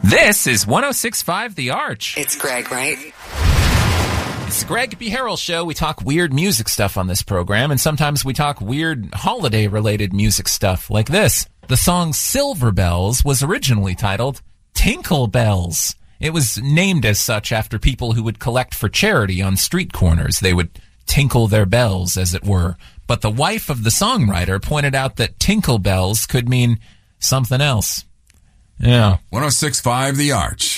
This is 106.5 The Arch. It's Greg, right? It's the Greg B. Harrell Show. We talk weird music stuff on this program, and sometimes we talk weird holiday-related music stuff like this. The song Silver Bells was originally titled Tinkle Bells. It was named as such after people who would collect for charity on street corners. They would tinkle their bells, as it were. But the wife of the songwriter pointed out that tinkle bells could mean something else. Yeah. 106.5 The Arch.